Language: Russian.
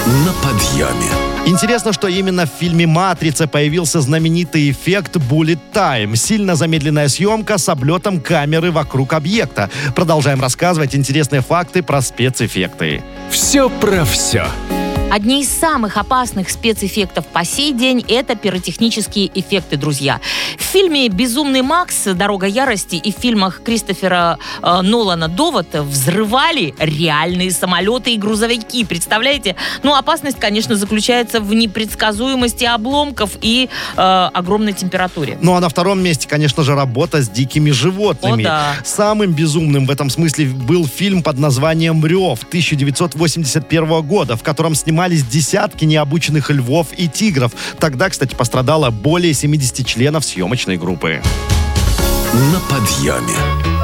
На подъеме. Интересно, что именно в фильме «Матрица» появился знаменитый эффект Bullet Time. Сильно замедленная съемка с облетом камеры вокруг объекта. Продолжаем рассказывать интересные факты про спецэффекты. Все про все. Одни из самых опасных спецэффектов по сей день – это пиротехнические эффекты, друзья. В фильме «Безумный Макс. Дорога ярости» и в фильмах Кристофера Нолана «Довод» взрывали реальные самолеты и грузовики. Представляете? Опасность, конечно, заключается в непредсказуемости обломков и огромной температуре. А на втором месте, конечно же, работа с дикими животными. О, да. Самым безумным в этом смысле был фильм под названием «Рев» 1981 года, в котором снимались десятки необученных львов и тигров. Тогда, кстати, пострадало более 70 членов съемочной группы. На подъеме.